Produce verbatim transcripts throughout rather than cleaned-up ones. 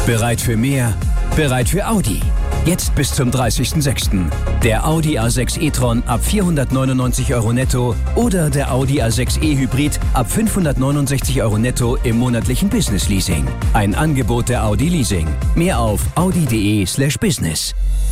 Bereit für mehr? Bereit für Audi. Jetzt bis zum dreißigsten sechsten Der Audi A sechs e-tron ab vierhundertneunundneunzig Euro netto oder der Audi A sechs e-Hybrid ab fünfhundertneunundsechzig Euro netto im monatlichen Business Leasing. Ein Angebot der Audi Leasing. Mehr auf audi.de slash business.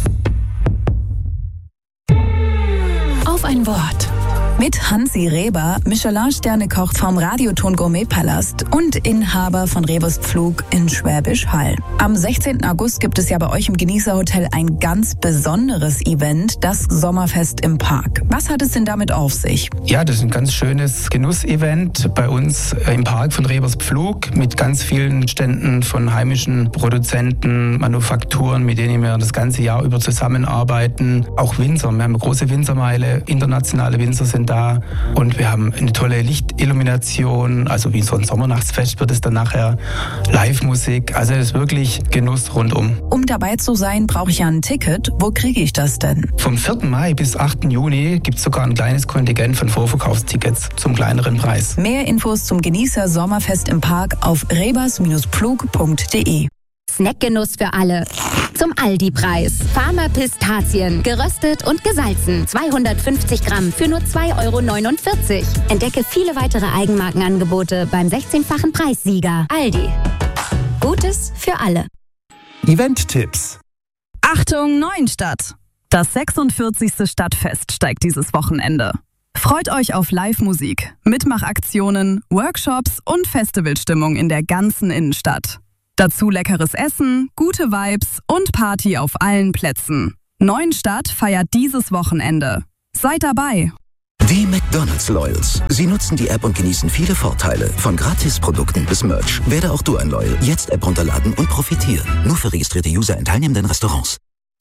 Auf ein Wort. Mit Hansi Reber, Michelin-Sterne-Koch vom Radioton Gourmet-Palast und Inhaber von Rebers Pflug in Schwäbisch Hall. Am sechzehnten August gibt es ja bei euch im Genießerhotel ein ganz besonderes Event, das Sommerfest im Park. Was hat es denn damit auf sich? Ja, das ist ein ganz schönes Genussevent bei uns im Park von Rebers Pflug mit ganz vielen Ständen von heimischen Produzenten, Manufakturen, mit denen wir das ganze Jahr über zusammenarbeiten. Auch Winzer, wir haben eine große Winzermeile, internationale Winzer sind da und wir haben eine tolle Lichtillumination, also wie so ein Sommernachtsfest wird es dann nachher, Live-Musik, also es ist wirklich Genuss rundum. Um dabei zu sein, brauche ich ja ein Ticket. Wo kriege ich das denn? Vom vierten Mai bis achten Juni gibt es sogar ein kleines Kontingent von Vorverkaufstickets zum kleineren Preis. Mehr Infos zum Genießer Sommerfest im Park auf rebers Pflug punkt de. Snackgenuss für alle. Zum Aldi-Preis. Farmer Pistazien. Geröstet und gesalzen. zweihundertfünfzig Gramm für nur zwei Euro neunundvierzig. Entdecke viele weitere Eigenmarkenangebote beim sechzehnfachen Preissieger. Aldi. Gutes für alle. Event-Tipps. Achtung, Neuenstadt! Das sechsundvierzigste Stadtfest steigt dieses Wochenende. Freut euch auf Live-Musik, Mitmachaktionen, Workshops und Festivalstimmung in der ganzen Innenstadt. Dazu leckeres Essen, gute Vibes und Party auf allen Plätzen. Neuenstadt feiert dieses Wochenende. Seid dabei! Die McDonald's Loyals. Sie nutzen die App und genießen viele Vorteile. Von Gratisprodukten bis Merch. Werde auch du ein Loyal. Jetzt App runterladen und profitieren. Nur für registrierte User in teilnehmenden Restaurants.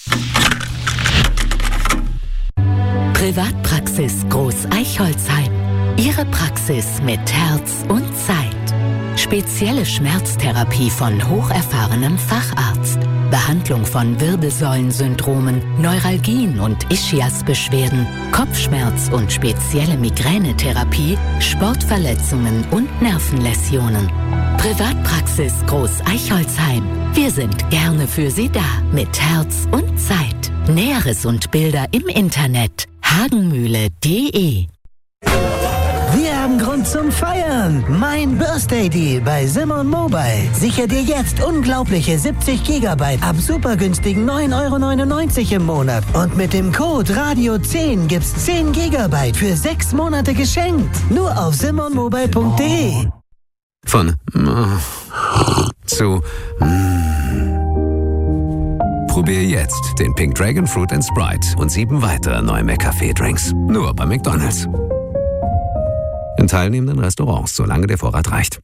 Privatpraxis Groß Eichholzheim. Ihre Praxis mit Herz und Zeit. Spezielle Schmerztherapie von hocherfahrenem Facharzt. Behandlung von Wirbelsäulensyndromen, Neuralgien und Ischiasbeschwerden, Kopfschmerz und spezielle Migränetherapie, Sportverletzungen und Nervenläsionen. Privatpraxis Groß Eichholzheim. Wir sind gerne für Sie da mit Herz und Zeit. Näheres und Bilder im Internet hagenmühle punkt de. Wir haben Grund zum Feiern. Mein Birthday Deal bei Simon Mobile. Sichere dir jetzt unglaubliche siebzig Gigabyte ab super günstigen neun Euro neunundneunzig im Monat. Und mit dem Code Radio zehn gibt's zehn Gigabyte für sechs Monate geschenkt. Nur auf simon mobile punkt de. Von äh, zu äh. Probier jetzt den Pink Dragon Fruit and Sprite und sieben weitere neue McCafé-Drinks. Nur bei McDonald's. In teilnehmenden Restaurants, solange der Vorrat reicht.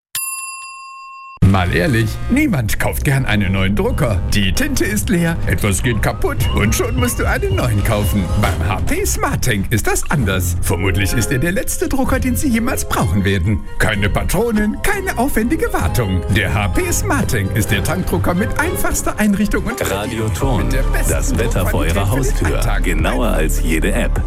Mal ehrlich, niemand kauft gern einen neuen Drucker. Die Tinte ist leer, etwas geht kaputt und schon musst du einen neuen kaufen. Beim H P SmartTank ist das anders. Vermutlich ist er der letzte Drucker, den Sie jemals brauchen werden. Keine Patronen, keine aufwendige Wartung. Der H P SmartTank ist der Tankdrucker mit einfachster Einrichtung und Radioton, das Wetter vor Ihrer Haustür. Genauer als jede App.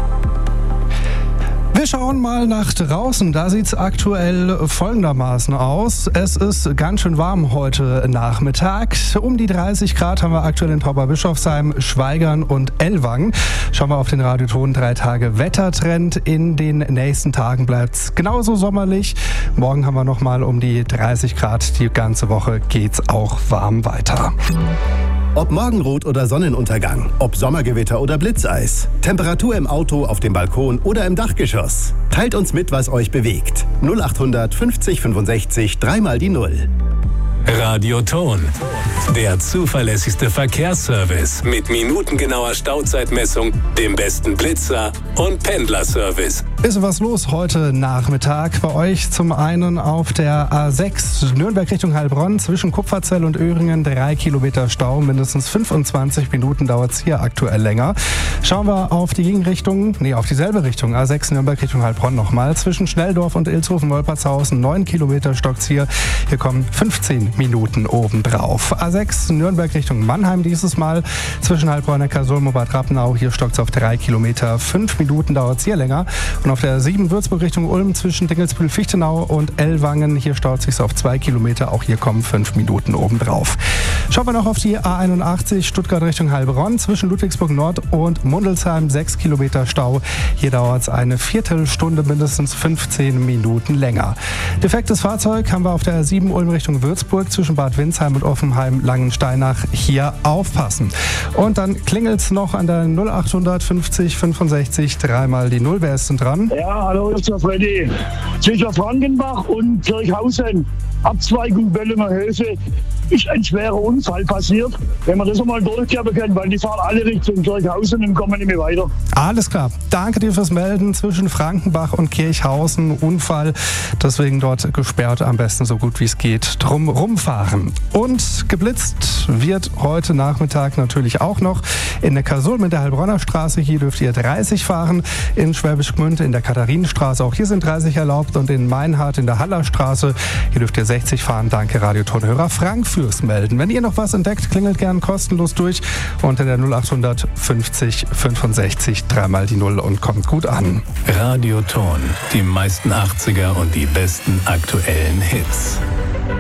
Wir schauen mal nach draußen. Da sieht es aktuell folgendermaßen aus. Es ist ganz schön warm heute Nachmittag. Um die dreißig Grad haben wir aktuell in Tauberbischofsheim, Schweigern und Ellwangen. Schauen wir auf den Radioton drei Tage Wettertrend. In den nächsten Tagen bleibt es genauso sommerlich. Morgen haben wir nochmal um die dreißig Grad. Die ganze Woche geht's auch warm weiter. Ob Morgenrot oder Sonnenuntergang, ob Sommergewitter oder Blitzeis, Temperatur im Auto, auf dem Balkon oder im Dachgeschoss. Teilt uns mit, was euch bewegt. null achthundert fünfzig fünfundsechzig, dreimal die Null. Radioton, der zuverlässigste Verkehrsservice mit minutengenauer Stauzeitmessung, dem besten Blitzer und Pendlerservice. Ist was los heute Nachmittag bei euch? Zum einen auf der A sechs Nürnberg Richtung Heilbronn zwischen Kupferzell und Öhringen drei Kilometer Stau, mindestens fünfundzwanzig Minuten dauert es hier aktuell länger. Schauen wir auf die Gegenrichtung, nee, auf dieselbe Richtung, A sechs Nürnberg Richtung Heilbronn nochmal. Zwischen Schnelldorf und Ilshofen-Wolpertshausen neun Kilometer stockt's hier. Hier kommen fünfzehn Minuten obendrauf. A sechs Nürnberg Richtung Mannheim dieses Mal zwischen Heilbronn, Neckarsulm und Bad Rappenau. Hier stockt's auf drei Kilometer. fünf Minuten dauert es hier länger. Und auf der sieben Würzburg Richtung Ulm zwischen Dingelsbühl-Fichtenau und Ellwangen. Hier staut sich auf zwei Kilometer. Auch hier kommen fünf Minuten obendrauf. Schauen wir noch auf die A einundachtzig Stuttgart Richtung Heilbronn zwischen Ludwigsburg Nord und Mundelsheim. sechs Kilometer Stau. Hier dauert es eine Viertelstunde, mindestens fünfzehn Minuten länger. Defektes Fahrzeug haben wir auf der sieben Ulm Richtung Würzburg zwischen Bad Windsheim und Offenheim-Langensteinach. Hier aufpassen. Und dann klingelt es noch an der null acht fünfzig fünfundsechzig dreimal die null. Wer ist denn dran? Ja, hallo, das ist der Freddy. Zwischen Frankenbach und Kirchhausen, Abzweigung Böllinger Höfe, ist ein schwerer Unfall passiert. Wenn wir das einmal durchgeben können, weil die fahren alle Richtung Kirchhausen und kommen nicht mehr weiter. Alles klar. Danke dir fürs Melden. Zwischen Frankenbach und Kirchhausen Unfall. Deswegen dort gesperrt, am besten so gut wie es geht drum rumfahren. Und geblitzt wird heute Nachmittag natürlich auch noch in der Kasulm in der Heilbronner Straße. Hier dürft ihr dreißig fahren. In Schwäbisch Gmünd in der Katharinenstraße. Auch hier sind dreißig erlaubt. Und in Meinhardt in der Hallerstraße. Hier dürft ihr sechzig fahren. Danke Radiotonhörer Frank fürs Melden. Wenn ihr noch was entdeckt, klingelt gern kostenlos durch unter der null acht fünfzig fünfundsechzig dreimal die null und kommt gut an. Radioton, die meisten achtziger und die besten aktuellen Hits.